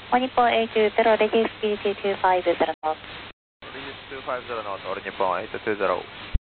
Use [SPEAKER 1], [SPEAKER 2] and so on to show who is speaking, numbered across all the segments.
[SPEAKER 1] All Nippon 820, reduce speed to 250 knots.
[SPEAKER 2] Reduce 250 knots, All Nippon 820.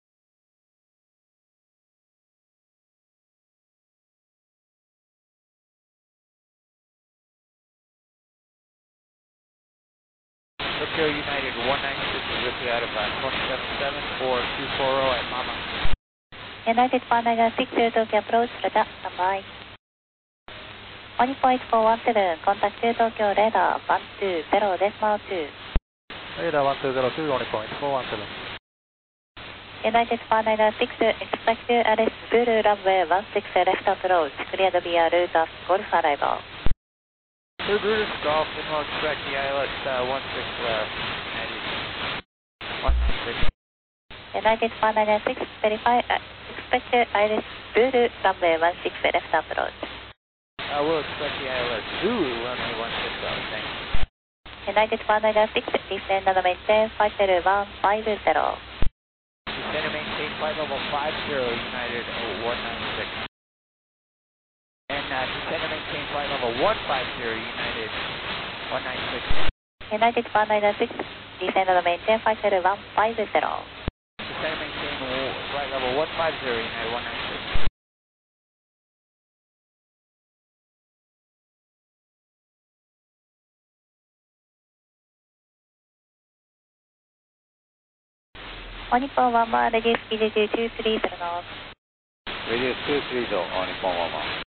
[SPEAKER 2] Tokyo United 196 is with you out of 277 or 240 at Mama.
[SPEAKER 1] United 196 Tokyo approach, radar, standby. All Nippon 8417, contact to Tokyo radar 120.2.
[SPEAKER 2] Radar 1202, All Nippon 8417.
[SPEAKER 1] United 196, expect to arrest Zulu runway 16 left approach, cleared via route of Golf arrival.
[SPEAKER 2] Brutus Golf, and we'll expect the ILS 16
[SPEAKER 1] United 196, verify, expect to arrest Zulu runway 16 left approach.
[SPEAKER 2] We'll expect the ILS Zulu runway 16 left, thanks.
[SPEAKER 1] United 196, descend and maintain flight level 150.
[SPEAKER 2] Descend and maintain flight level 50, United 196. And descend and maintain flight level 150, United 196.
[SPEAKER 1] United 196, descend and maintain flight level 150.
[SPEAKER 2] Descend and maintain flight level 150, United 196.
[SPEAKER 1] All Nippon 11, reduce speed to 230 knots.
[SPEAKER 2] Radius 230, All Nippon 11.